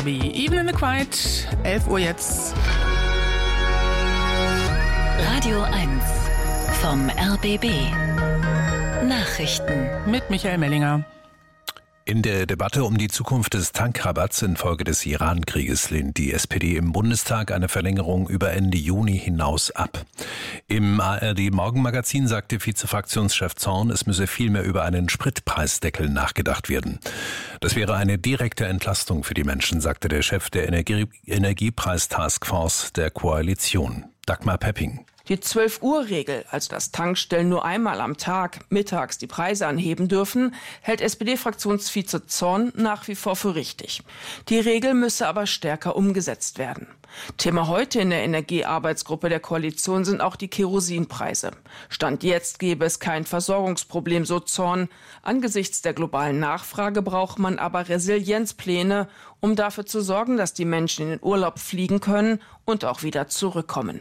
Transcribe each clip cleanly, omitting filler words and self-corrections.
Even in the Quiet, 11 Uhr jetzt. Radio 1 vom RBB. Nachrichten Mit Michael Mellinger. In der Debatte um die Zukunft des Tankrabatts infolge des Iran-Krieges lehnt die SPD im Bundestag eine Verlängerung über Ende Juni hinaus ab. Im ARD-Morgenmagazin sagte Vizefraktionschef Zorn, es müsse vielmehr über einen Spritpreisdeckel nachgedacht werden. Das wäre eine direkte Entlastung für die Menschen, sagte der Chef der Energiepreis-Taskforce der Koalition, Dagmar Pepping. Die 12-Uhr-Regel, also dass Tankstellen nur einmal am Tag mittags die Preise anheben dürfen, hält SPD-Fraktionsvize Zorn nach wie vor für richtig. Die Regel müsse aber stärker umgesetzt werden. Thema heute in der Energiearbeitsgruppe der Koalition sind auch die Kerosinpreise. Stand jetzt gäbe es kein Versorgungsproblem, so Zorn. Angesichts der globalen Nachfrage braucht man aber Resilienzpläne, um dafür zu sorgen, dass die Menschen in den Urlaub fliegen können und auch wieder zurückkommen.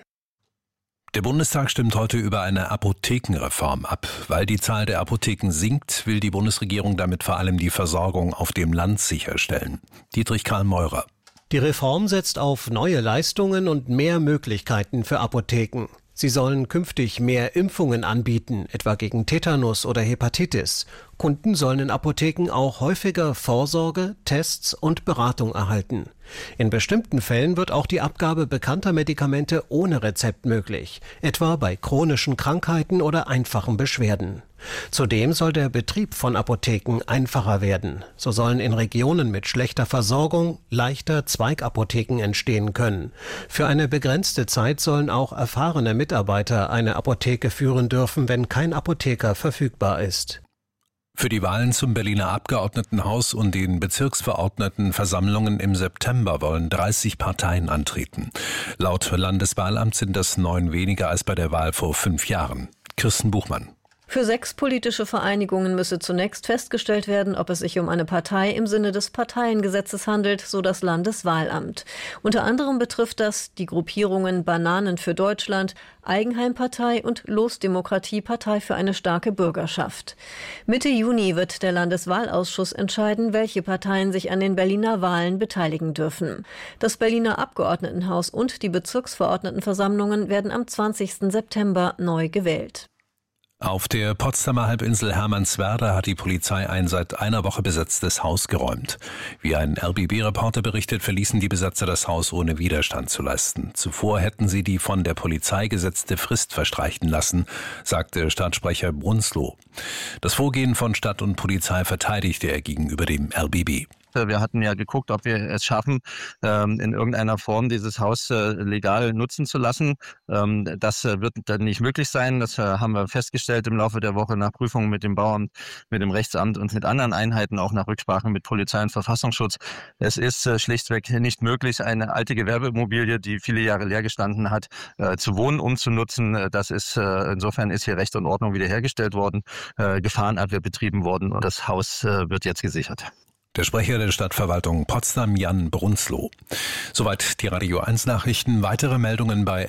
Der Bundestag stimmt heute über eine Apothekenreform ab. Weil die Zahl der Apotheken sinkt, will die Bundesregierung damit vor allem die Versorgung auf dem Land sicherstellen. Dietrich Karl Meurer. Die Reform setzt auf neue Leistungen und mehr Möglichkeiten für Apotheken. Sie sollen künftig mehr Impfungen anbieten, etwa gegen Tetanus oder Hepatitis. Kunden sollen in Apotheken auch häufiger Vorsorge, Tests und Beratung erhalten. In bestimmten Fällen wird auch die Abgabe bekannter Medikamente ohne Rezept möglich, etwa bei chronischen Krankheiten oder einfachen Beschwerden. Zudem soll der Betrieb von Apotheken einfacher werden. So sollen in Regionen mit schlechter Versorgung leichter Zweigapotheken entstehen können. Für eine begrenzte Zeit sollen auch erfahrene Mitarbeiter eine Apotheke führen dürfen, wenn kein Apotheker verfügbar ist. Für die Wahlen zum Berliner Abgeordnetenhaus und den Bezirksverordnetenversammlungen im September wollen 30 Parteien antreten. Laut Landeswahlamt sind das 9 weniger als bei der Wahl vor 5 Jahren. Kirsten Buchmann. Für 6 politische Vereinigungen müsse zunächst festgestellt werden, ob es sich um eine Partei im Sinne des Parteiengesetzes handelt, so das Landeswahlamt. Unter anderem betrifft das die Gruppierungen Bananen für Deutschland, Eigenheimpartei und Losdemokratie Partei für eine starke Bürgerschaft. Mitte Juni wird der Landeswahlausschuss entscheiden, welche Parteien sich an den Berliner Wahlen beteiligen dürfen. Das Berliner Abgeordnetenhaus und die Bezirksverordnetenversammlungen werden am 20. September neu gewählt. Auf der Potsdamer Halbinsel Hermannswerder hat die Polizei ein seit einer Woche besetztes Haus geräumt. Wie ein RBB-Reporter berichtet, verließen die Besetzer das Haus ohne Widerstand zu leisten. Zuvor hätten sie die von der Polizei gesetzte Frist verstreichen lassen, sagte Stadtsprecher Brunsloh. Das Vorgehen von Stadt und Polizei verteidigte er gegenüber dem RBB. Wir hatten ja geguckt, ob wir es schaffen, in irgendeiner Form dieses Haus legal nutzen zu lassen. Das wird dann nicht möglich sein. Das haben wir festgestellt im Laufe der Woche nach Prüfungen mit dem Bauamt, mit dem Rechtsamt und mit anderen Einheiten, auch nach Rücksprache mit Polizei und Verfassungsschutz. Es ist schlichtweg nicht möglich, eine alte Gewerbeimmobilie, die viele Jahre leer gestanden hat, zu Wohnen umzunutzen. Insofern ist hier Recht und Ordnung wiederhergestellt worden, Gefahrenabwehr betrieben worden und das Haus wird jetzt gesichert. Der Sprecher der Stadtverwaltung Potsdam, Jan Brunsloh. Soweit die Radio 1 Nachrichten. Weitere Meldungen bei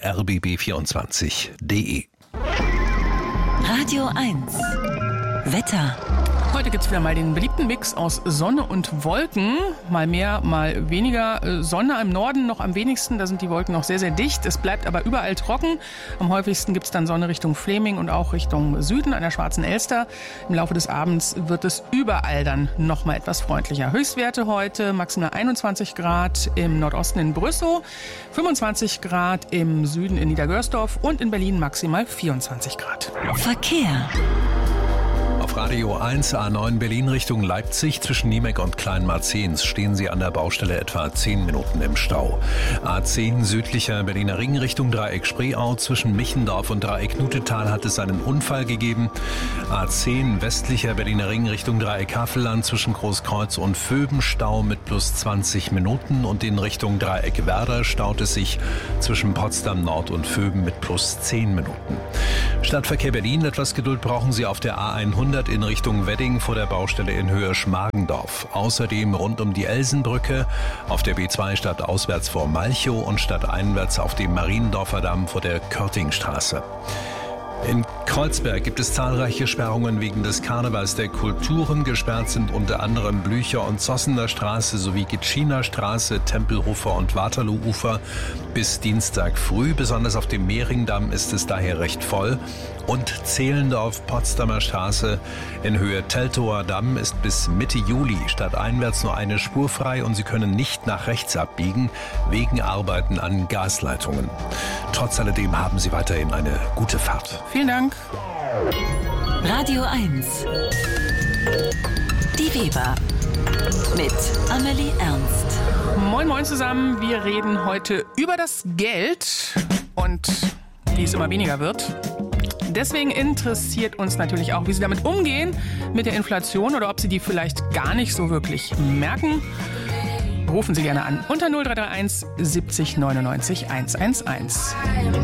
rbb24.de. Radio 1 Wetter. Heute gibt es wieder mal den beliebten Mix aus Sonne und Wolken. Mal mehr, mal weniger. Sonne im Norden noch am wenigsten. Da sind die Wolken noch sehr, sehr dicht. Es bleibt aber überall trocken. Am häufigsten gibt es dann Sonne Richtung Fläming und auch Richtung Süden an der Schwarzen Elster. Im Laufe des Abends wird es überall dann noch mal etwas freundlicher. Höchstwerte heute maximal 21 Grad im Nordosten in Brüssow, 25 Grad im Süden in Niedergörsdorf und in Berlin maximal 24 Grad. Verkehr. Auf Radio 1 A9 Berlin Richtung Leipzig zwischen Niemek und Kleinmarzens stehen Sie an der Baustelle etwa 10 Minuten im Stau. A10 südlicher Berliner Ring Richtung Dreieck Spreeau zwischen Michendorf und Dreieck Nutetal hat es einen Unfall gegeben. A10 westlicher Berliner Ring Richtung Dreieck Havelland zwischen Großkreuz und Vöben Stau mit plus 20 Minuten und in Richtung Dreieck Werder staut es sich zwischen Potsdam Nord und Vöben mit plus 10 Minuten. Stadtverkehr Berlin, etwas Geduld brauchen Sie auf der A100 in Richtung Wedding vor der Baustelle in Höhe Schmargendorf. Außerdem rund um die Elsenbrücke, auf der B2 stadtauswärts vor Malchow und stadteinwärts auf dem Mariendorfer Damm vor der Körtingstraße. In Kreuzberg gibt es zahlreiche Sperrungen wegen des Karnevals der Kulturen. Gesperrt sind unter anderem Blücher- und Zossener Straße sowie Gitschiner Straße, Tempelhofer und Waterloo-Ufer bis Dienstag früh. Besonders auf dem Mehringdamm ist es daher recht voll. Und Zehlendorf, Potsdamer Straße in Höhe Teltower Damm ist bis Mitte Juli stadteinwärts nur eine Spur frei und Sie können nicht nach rechts abbiegen wegen Arbeiten an Gasleitungen. Trotz alledem haben Sie weiterhin eine gute Fahrt. Vielen Dank. Radio 1. Die Weber. Mit Amelie Ernst. Moin, moin zusammen. Wir reden heute über das Geld und wie es immer weniger wird. Deswegen interessiert uns natürlich auch, wie Sie damit umgehen mit der Inflation oder ob Sie die vielleicht gar nicht so wirklich merken. Rufen Sie gerne an unter 0331 70 99 111.